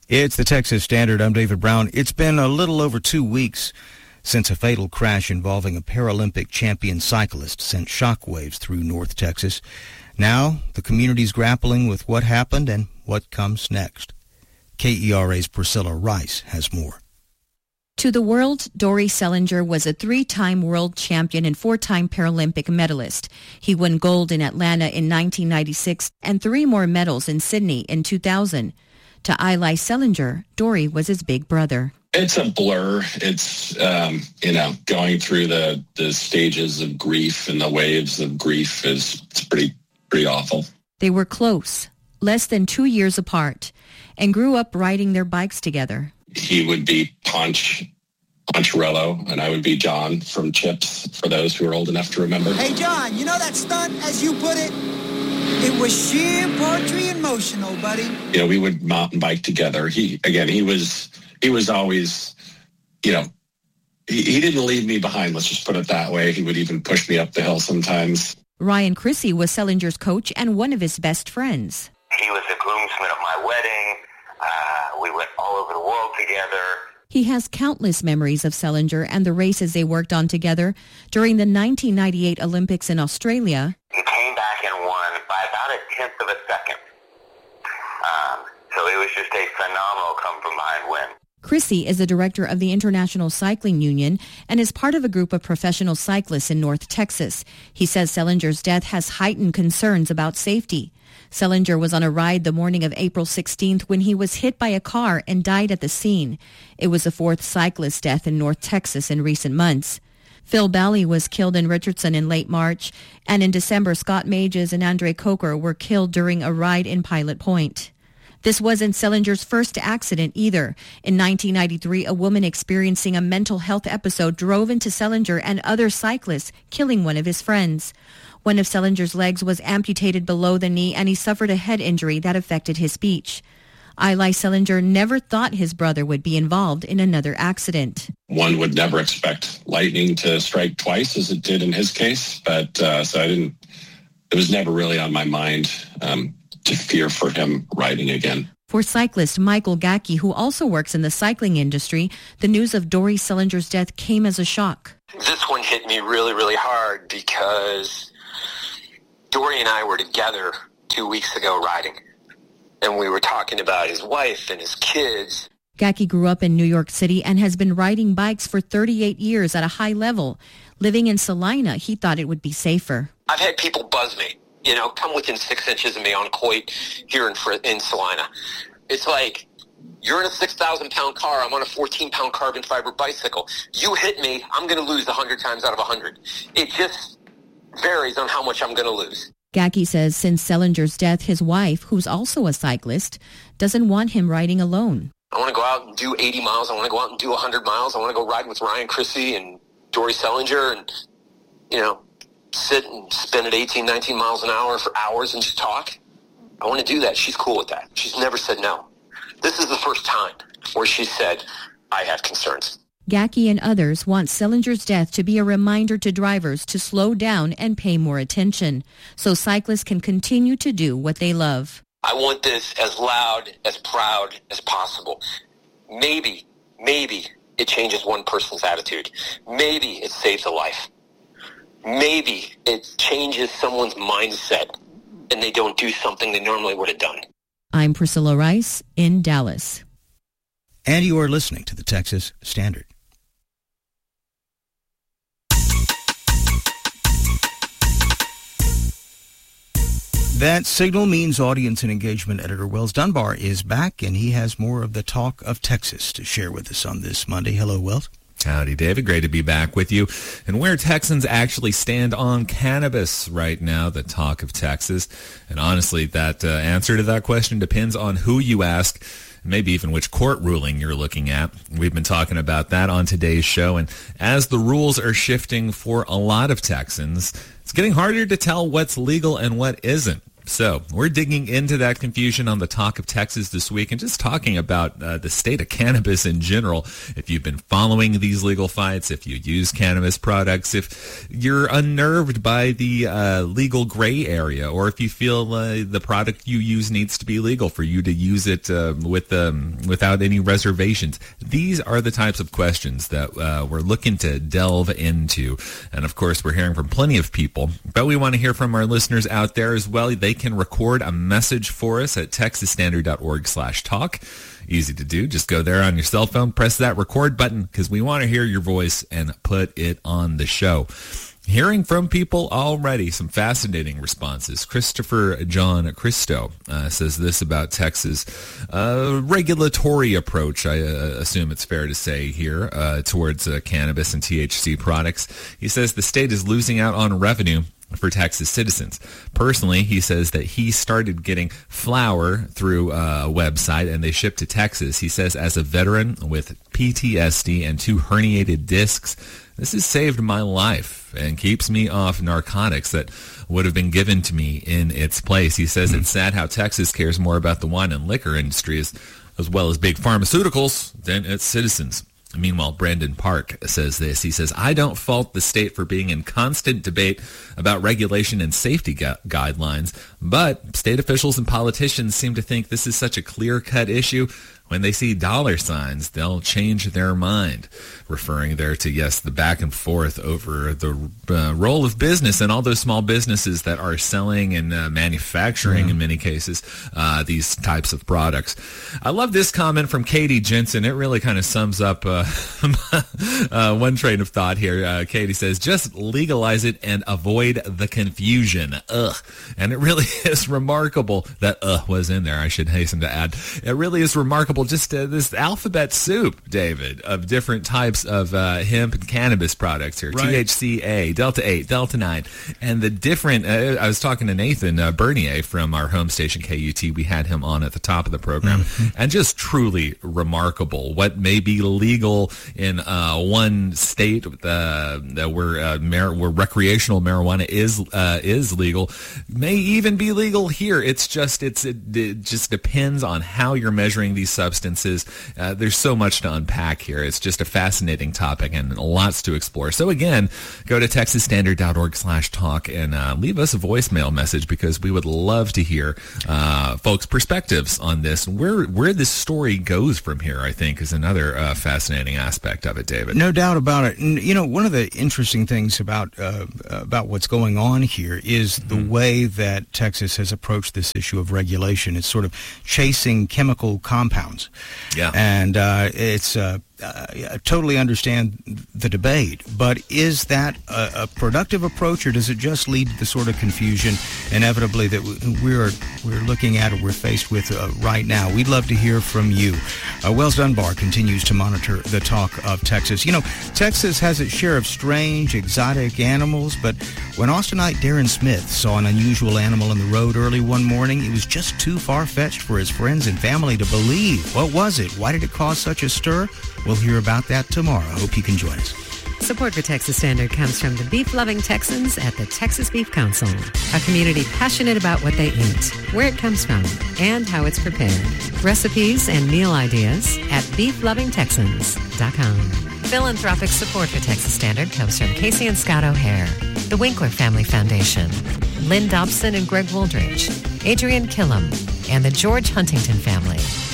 It's the Texas Standard. I'm David Brown. It's been a little over 2 weeks since a fatal crash involving a Paralympic champion cyclist sent shockwaves through North Texas. Now, the community's grappling with what happened and what comes next. KERA's Priscilla Rice has more. To the world, Dory Sellinger was a 3-time world champion and 4-time Paralympic medalist. He won gold in Atlanta in 1996 and 3 more medals in Sydney in 2000. To Eli Sellinger, Dory was his big brother. It's a blur. It's, going through the stages of grief and the waves of grief it's pretty awful. They were close, less than 2 years apart, and grew up riding their bikes together. He would be Poncherello, and I would be John from Chips, for those who are old enough to remember. Hey, John, you know that stunt, as you put it? It was sheer poetry in motion, old buddy. We would mountain bike together. He was always, he didn't leave me behind, let's just put it that way. He would even push me up the hill sometimes. Ryan Chrissy was Sellinger's coach and one of his best friends. He was the groomsman of my wedding. We went all over the world together. He has countless memories of Sellinger and the races they worked on together. During the 1998 Olympics in Australia, he came back and won by about a tenth of a second. So it was just a phenomenal come-from-behind win. Chrissy is the director of the International Cycling Union and is part of a group of professional cyclists in North Texas. He says Sellinger's death has heightened concerns about safety. Sellinger was on a ride the morning of April 16th when he was hit by a car and died at the scene. It was the 4th cyclist death in North Texas in recent months. Phil Bally was killed in Richardson in late March, and in December, Scott Mages and Andre Coker were killed during a ride in Pilot Point. This wasn't Sellinger's first accident either. In 1993, a woman experiencing a mental health episode drove into Sellinger and other cyclists, killing one of his friends. One of Sellinger's legs was amputated below the knee, and he suffered a head injury that affected his speech. Eli Sellinger never thought his brother would be involved in another accident. One would never expect lightning to strike twice as it did in his case, but it was never really on my mind to fear for him riding again. For cyclist Michael Gackey, who also works in the cycling industry, the news of Dory Sellinger's death came as a shock. This one hit me really, really hard because Dory and I were together 2 weeks ago riding, and we were talking about his wife and his kids. Gackey grew up in New York City and has been riding bikes for 38 years at a high level. Living in Salina, he thought it would be safer. I've had people buzz me, come within 6 inches of me on Coit here in Salina. It's like, you're in a 6,000-pound car. I'm on a 14-pound carbon fiber bicycle. You hit me, I'm going to lose 100 times out of 100. It just varies on how much I'm going to lose. Gackey says since Sellinger's death, his wife, who's also a cyclist, doesn't want him riding alone. I want to go out and do 80 miles. I want to go out and do 100 miles. I want to go ride with Ryan Chrissy and Dory Sellinger and, sit and spin at 18, 19 miles an hour for hours and just talk. I want to do that. She's cool with that. She's never said no. This is the first time where she said, I have concerns. Gackey and others want Sellinger's death to be a reminder to drivers to slow down and pay more attention so cyclists can continue to do what they love. I want this as loud, as proud as possible. Maybe it changes one person's attitude. Maybe it saves a life. Maybe it changes someone's mindset and they don't do something they normally would have done. I'm Priscilla Rice in Dallas. And you are listening to the Texas Standard. That signal means audience and engagement editor Wells Dunbar is back, and he has more of the talk of Texas to share with us on this Monday. Hello, Wells. Howdy, David. Great to be back with you. And where Texans actually stand on cannabis right now, the talk of Texas. And honestly, that answer to that question depends on who you ask, maybe even which court ruling you're looking at. We've been talking about that on today's show. And as the rules are shifting for a lot of Texans, it's getting harder to tell what's legal and what isn't. So we're digging into that confusion on the Talk of Texas this week and just talking about the state of cannabis in general. If you've been following these legal fights, if you use cannabis products, if you're unnerved by the legal gray area, or if you feel the product you use needs to be legal for you to use it without any reservations. These are the types of questions that we're looking to delve into. And of course, we're hearing from plenty of people, but we want to hear from our listeners out there as well. They can record a message for us at texasstandard.org/talk. Easy to do. Just go there on your cell phone, press that record button, because we want to hear your voice and put it on the show. Hearing from people already, some fascinating responses. Christopher John Christo says this about Texas' regulatory approach, I assume it's fair to say here, towards cannabis and THC products. He says the state is losing out on revenue for Texas citizens. Personally, he says that he started getting flour through a website and they shipped to Texas. He says, as a veteran with PTSD and 2 herniated discs, this has saved my life and keeps me off narcotics that would have been given to me in its place. He says it's sad how Texas cares more about the wine and liquor industry as well as big pharmaceuticals than its citizens. Meanwhile, Brandon Park says this. He says, I don't fault the state for being in constant debate about regulation and safety guidelines, but state officials and politicians seem to think this is such a clear-cut issue. When they see dollar signs, they'll change their mind, referring there to, yes, the back and forth over the role of business and all those small businesses that are selling and manufacturing, in many cases, these types of products. I love this comment from Katie Jensen. It really kind of sums up one train of thought here. Katie says, just legalize it and avoid the confusion. Ugh. And it really is remarkable that was in there, I should hasten to add. It really is remarkable, just this alphabet soup, David, of different types of hemp and cannabis products here. Right. THCA, Delta 8, Delta 9, and the different, I was talking to Nathan Bernier from our home station KUT. We had him on at the top of the program, and just truly remarkable what may be legal in one state where recreational marijuana is legal, may even be legal here. It just depends on how you're measuring these substances. There's so much to unpack here. It's just a fascinating topic and lots to explore. So again, go to texasstandard.org/talk and leave us a voicemail message, because we would love to hear folks' perspectives on this. Where this story goes from here, I think, is another fascinating aspect of it, David. No doubt about it. And, you know, one of the interesting things about what's going on here is the way that Texas has approached this issue of regulation. It's sort of chasing chemical compounds. Yeah. And it's I totally understand the debate, but is that a productive approach, or does it just lead to the sort of confusion inevitably that we're looking at, or we're faced with right now? We'd love to hear from you. Wells Dunbar continues to monitor the Talk of Texas. You know, Texas has its share of strange, exotic animals, but when Austinite Darren Smith saw an unusual animal on the road early one morning, it was just too far-fetched for his friends and family to believe. What was it? Why did it cause such a stir? We'll hear about that tomorrow. Hope you can join us. Support for Texas Standard comes from the beef-loving Texans at the Texas Beef Council, a community passionate about what they eat, where it comes from, and how it's prepared. Recipes and meal ideas at beeflovingtexans.com. Philanthropic support for Texas Standard comes from Casey and Scott O'Hare, the Winkler Family Foundation, Lynn Dobson and Greg Wooldridge, Adrian Killam, and the George Huntington family.